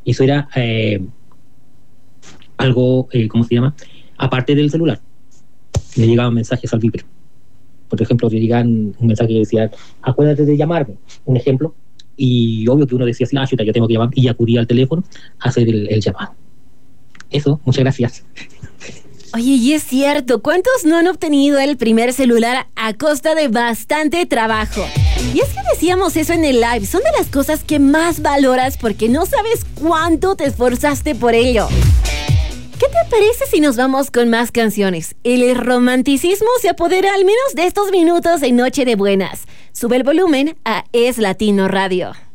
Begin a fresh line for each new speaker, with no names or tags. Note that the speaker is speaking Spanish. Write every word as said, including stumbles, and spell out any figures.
Eso era eh, algo, eh, ¿cómo se llama? Aparte del celular. Le llegaban mensajes al Viper. Por ejemplo, le llegaban un mensaje que decía, acuérdate de llamarme, un ejemplo. Y obvio que uno decía así, ah, chuta, yo tengo que llamar, y acudía al teléfono a hacer el, el llamado. Eso, muchas gracias.
Oye, y es cierto, ¿cuántos no han obtenido el primer celular a costa de bastante trabajo? Y es que decíamos eso en el live, son de las cosas que más valoras porque no sabes cuánto te esforzaste por ello. ¿Qué te parece si nos vamos con más canciones? El romanticismo se apodera al menos de estos minutos en Noche de Buenas. Sube el volumen a Es Latino Radio.